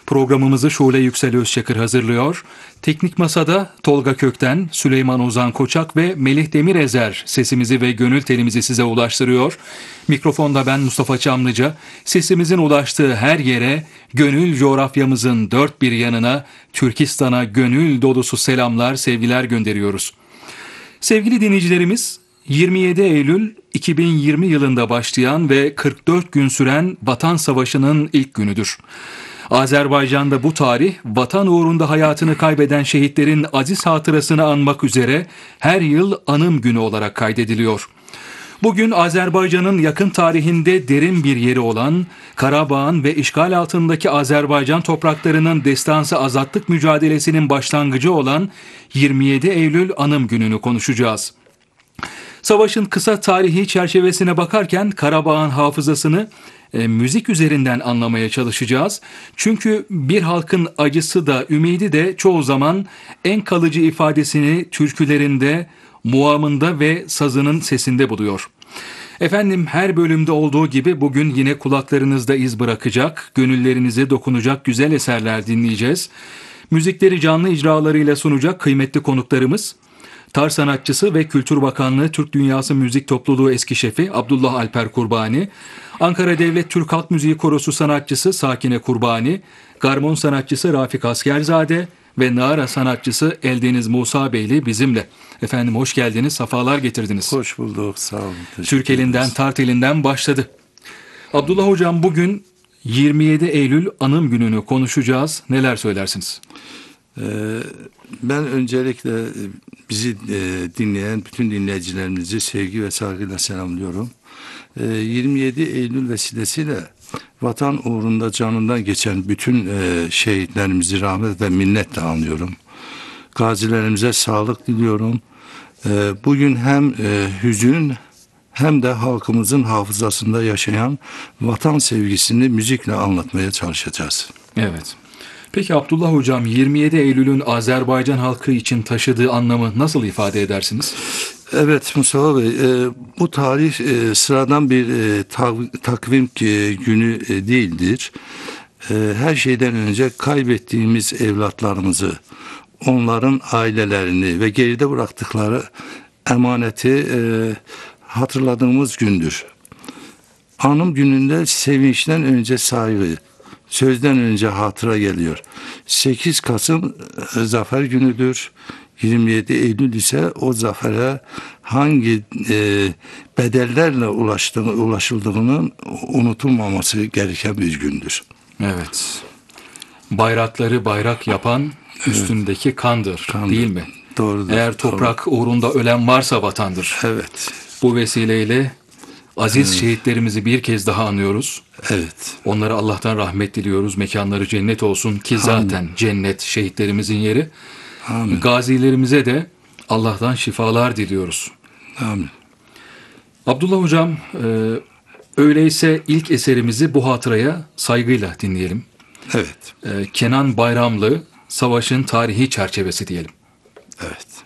Programımızı Şule Yüksel Özçakır hazırlıyor. Teknik Masa'da Tolga Kökten, Süleyman Ozan Koçak ve Melih Demirezer sesimizi ve gönül telimizi size ulaştırıyor. Mikrofonda ben Mustafa Çamlıca. Sesimizin ulaştığı her yere, gönül coğrafyamızın dört bir yanına, Türkistan'a gönül dolusu selamlar, sevgiler gönderiyoruz. Sevgili dinleyicilerimiz, 27 Eylül 2020 yılında başlayan ve 44 gün süren Vatan Savaşı'nın ilk günüdür. Azerbaycan'da bu tarih, vatan uğrunda hayatını kaybeden şehitlerin aziz hatırasını anmak üzere her yıl anım günü olarak kaydediliyor. Bugün Azerbaycan'ın yakın tarihinde derin bir yeri olan, Karabağ'ın ve işgal altındaki Azerbaycan topraklarının destansı azatlık mücadelesinin başlangıcı olan 27 Eylül Anım Günü'nü konuşacağız. Savaşın kısa tarihi çerçevesine bakarken Karabağ'ın hafızasını müzik üzerinden anlamaya çalışacağız. Çünkü bir halkın acısı da ümidi de çoğu zaman en kalıcı ifadesini türkülerinde, muamında ve sazının sesinde buluyor. Efendim, her bölümde olduğu gibi bugün yine kulaklarınızda iz bırakacak, gönüllerinize dokunacak güzel eserler dinleyeceğiz. Müzikleri canlı icralarıyla sunacak kıymetli konuklarımız, tar sanatçısı ve Kültür Bakanlığı Türk Dünyası Müzik Topluluğu eski şefi Abdullah Alper Kurbani, Ankara Devlet Türk Halk Müziği Korosu sanatçısı Sakine Kurbani, garmon sanatçısı Rafik Askerzade ve nağara sanatçısı Eldeniz Musa Beyli bizimle. Efendim, hoş geldiniz, safalar getirdiniz. Hoş bulduk, sağ olun. Türk elinden, Tart elinden başladı. Abdullah Hocam, bugün 27 Eylül Anım Günü'nü konuşacağız. Neler söylersiniz? Ben öncelikle bizi dinleyen bütün dinleyicilerimizi sevgi ve saygıyla selamlıyorum. 27 Eylül vesilesiyle vatan uğrunda canından geçen bütün şehitlerimizi rahmet ve minnetle anıyorum. Gazilerimize sağlık diliyorum. Bugün hem hüzün hem de halkımızın hafızasında yaşayan vatan sevgisini müzikle anlatmaya çalışacağız. Evet. Peki Abdullah Hocam, 27 Eylül'ün Azerbaycan halkı için taşıdığı anlamı nasıl ifade edersiniz? Evet Mustafa Bey, bu tarih sıradan bir takvim günü değildir. Her şeyden önce kaybettiğimiz evlatlarımızı, onların ailelerini ve geride bıraktıkları emaneti hatırladığımız gündür. Anım gününde sevinçten önce saygı, sözden önce hatıra geliyor. 8 Kasım zafer günüdür. 27 Eylül ise o zafere hangi bedellerle ulaşıldığının unutulmaması gereken bir gündür. Evet. Bayrakları bayrak yapan üstündeki kandır, değil mi? Doğrudur. Eğer toprak uğrunda ölen varsa vatandır. Evet. Bu vesileyle aziz şehitlerimizi bir kez daha anıyoruz. Evet. Onlara Allah'tan rahmet diliyoruz. Mekanları cennet olsun ki zaten cennet şehitlerimizin yeri. Amin. Gazilerimize de Allah'tan şifalar diliyoruz. Amin. Abdullah Hocam, öyleyse ilk eserimizi bu hatıraya saygıyla dinleyelim. Evet. Kenan Bayramlı, Savaşın Tarihi Çerçevesi diyelim. Evet.